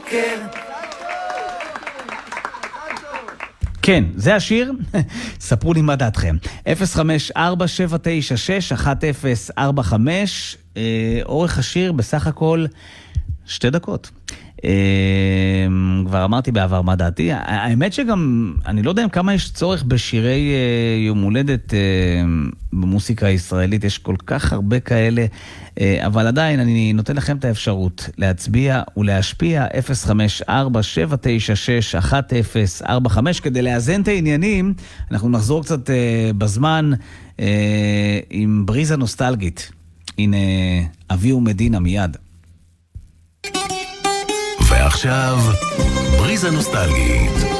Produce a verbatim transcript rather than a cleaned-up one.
בבוקר. כן, זה השיר. ספרו לי מה דעתכם. אפס חמש ארבע שבע תשע שש אחת אפס ארבע חמש, אה, אורך השיר בסך הכל שתי דקות. אה, כבר אמרתי בעבר מה דעתי. האמת שגם, אני לא יודע אם כמה יש צורך בשירי אה, יום הולדת אה, במוסיקה הישראלית, יש כל כך הרבה כאלה, אה, אבל עדיין אני נותן לכם את האפשרות להצביע ולהשפיע. אפס חמש ארבע שבע תשע שש אחת אפס ארבע חמש, כדי לאזן את העניינים. אנחנו נחזור קצת אה, בזמן אה, עם בריזה נוסטלגית. הנה אבי ומדינה מיד. ועכשיו, בריזה נוסטלגית.